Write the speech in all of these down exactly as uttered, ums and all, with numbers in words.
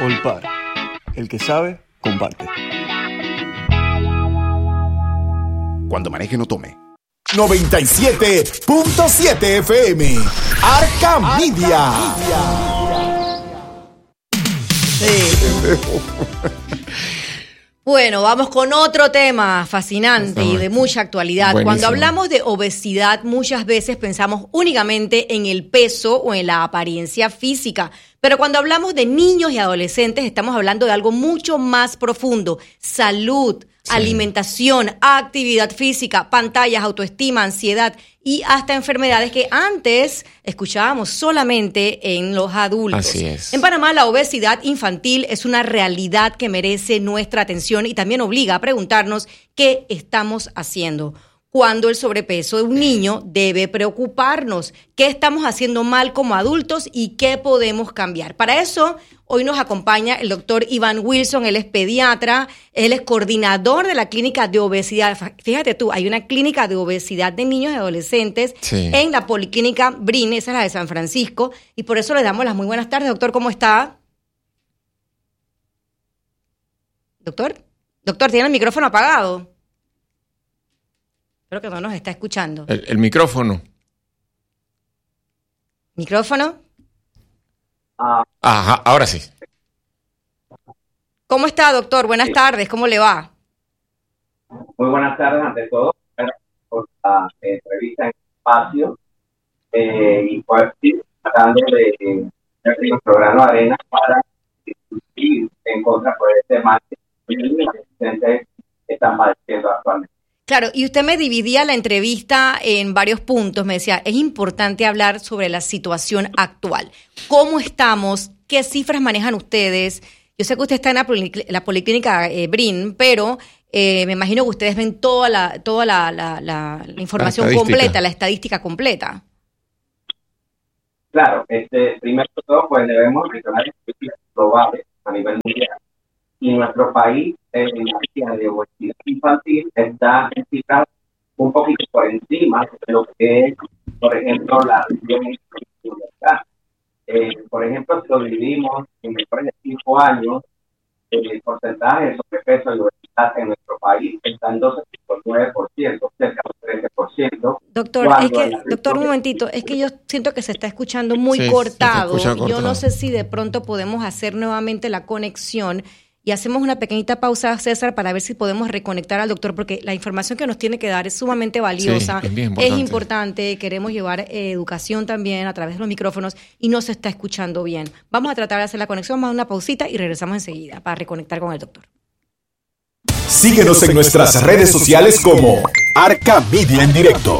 Olpar. El que sabe, comparte. Cuando maneje, no tome. noventa y siete punto siete F M. Arca Media. Sí. Bueno, vamos con otro tema fascinante y de mucha actualidad. Buenísimo. Cuando hablamos de obesidad, muchas veces pensamos únicamente en el peso o en la apariencia física. Pero cuando hablamos de niños y adolescentes, estamos hablando de algo mucho más profundo: salud, sí, alimentación, actividad física, pantallas, autoestima, ansiedad y hasta enfermedades que antes escuchábamos solamente en los adultos. Así es. En Panamá, la obesidad infantil es una realidad que merece nuestra atención y también obliga a preguntarnos qué estamos haciendo. Cuando el sobrepeso de un niño debe preocuparnos, qué estamos haciendo mal como adultos y qué podemos cambiar. Para eso, hoy nos acompaña el doctor Iván Wilson. Él es pediatra, él es coordinador de la clínica de obesidad. Fíjate tú, hay una clínica de obesidad de niños y adolescentes, sí, en la Policlínica Brin, esa es la de San Francisco, y por eso le damos las muy buenas tardes. Doctor, ¿cómo está? Doctor, doctor, ¿tiene el micrófono apagado? Creo que no nos está escuchando. El, el micrófono. ¿Micrófono? Ajá, ahora sí. ¿Cómo está, doctor? Buenas sí. tardes, ¿cómo le va? Muy buenas tardes, ante todo. Gracias por la eh, entrevista en espacio. Eh, y pues sí, tratando de hacer nuestro grano de arena para discutir en contra por este mal que los adolescentes están padeciendo actualmente. Claro, y usted me dividía la entrevista en varios puntos. Me decía, es importante hablar sobre la situación actual. ¿Cómo estamos? ¿Qué cifras manejan ustedes? Yo sé que usted está en la, policl- la Policlínica eh, Brin, pero eh, me imagino que ustedes ven toda la toda la, la, la, la información la completa, la estadística completa. Claro, este, primero de todo, pues debemos mencionar estadísticas globales a nivel mundial. Y nuestro país, en la área de obesidad infantil, está en cifras un poquito por encima de lo que es, por ejemplo, la región occidental. Eh, por ejemplo, si lo dividimos en menores de cinco años, el porcentaje de sobrepeso y obesidad en nuestro país está en doce punto nueve por ciento, cerca del trece por ciento. Doctor, es que, doctor, un momentito, es que yo siento que se está escuchando muy sí, cortado. cortado. Yo no sé si de pronto podemos hacer nuevamente la conexión. Y hacemos una pequeñita pausa, César, para ver si podemos reconectar al doctor, porque la información que nos tiene que dar es sumamente valiosa, sí, es, bien importante. es importante, queremos llevar eh, educación también a través de los micrófonos y no se está escuchando bien. Vamos a tratar de hacer la conexión, vamos a una pausita y regresamos enseguida para reconectar con el doctor. Síguenos en nuestras redes sociales como Arca Media en Directo.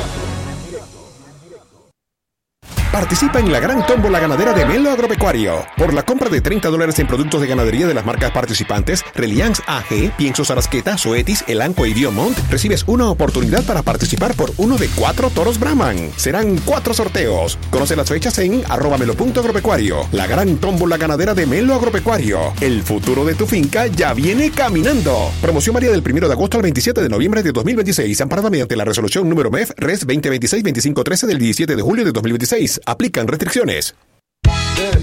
Participa en la gran tómbola ganadera de Melo Agropecuario. Por la compra de treinta dólares en productos de ganadería de las marcas participantes, Reliance A G, Piensos Arasqueta, Zoetis, Elanco y Biomont, recibes una oportunidad para participar por uno de cuatro toros Brahman. Serán cuatro sorteos. Conoce las fechas en arroba melo punto agropecuario. La gran tómbola ganadera de Melo Agropecuario. El futuro de tu finca ya viene caminando. Promoción varía del primero de agosto al veintisiete de noviembre de dos mil veintiséis, amparada mediante la resolución número M E F Res veinte veintiséis veinticinco trece del diecisiete de julio de dos mil veintiséis. Aplican restricciones.